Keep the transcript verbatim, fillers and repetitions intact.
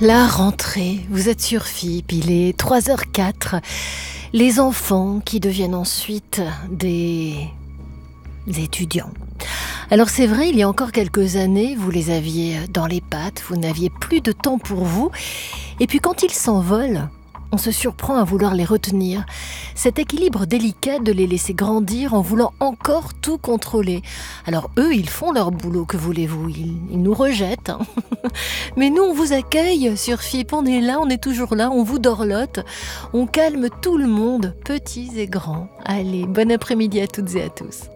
La rentrée, vous êtes sur F I P, il est trois heures quatre. Les enfants qui deviennent ensuite des étudiants. Alors c'est vrai, il y a encore quelques années, vous les aviez dans les pattes, vous n'aviez plus de temps pour vous. Et puis quand ils s'envolent, on se surprend à vouloir les retenir. Cet équilibre délicat de les laisser grandir en voulant encore tout contrôler. Alors eux, ils font leur boulot, que voulez-vous, ils, ils nous rejettent. Hein. Mais nous, on vous accueille sur F I P, on est là, on est toujours là, on vous dorlote. On calme tout le monde, petits et grands. Allez, bon après-midi à toutes et à tous.